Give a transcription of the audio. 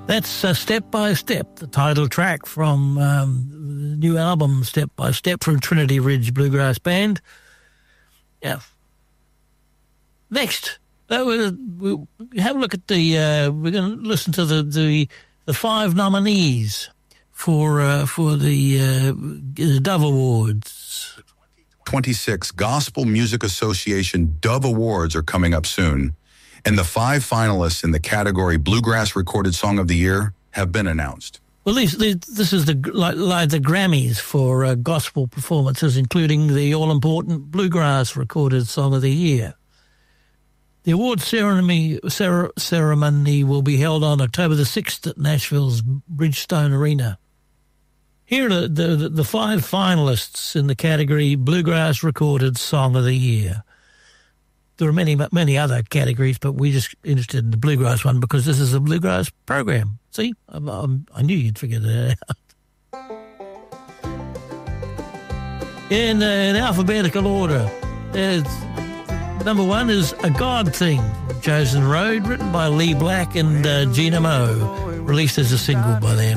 That's Step by Step, the title track from the new album Step by Step from Trinity Ridge Bluegrass Band. Yeah. Next, we'll have a look at we're going to listen to the 5 nominees for the Dove Awards. 26 Gospel Music Association Dove Awards are coming up soon, and the 5 finalists in the category Bluegrass Recorded Song of the Year have been announced. Well, this is the Grammys for gospel performances, including the all-important Bluegrass Recorded Song of the Year. The award ceremony will be held on October the 6th at Nashville's Bridgestone Arena. Here are the 5 finalists in the category Bluegrass Recorded Song of the Year. There are many other categories, but we're just interested in the Bluegrass one because this is a Bluegrass program. See, I knew you'd figure that out. In alphabetical order, number 1 is A God Thing, Chosen Road, written by Lee Black and Gina Moe, released as a single by them.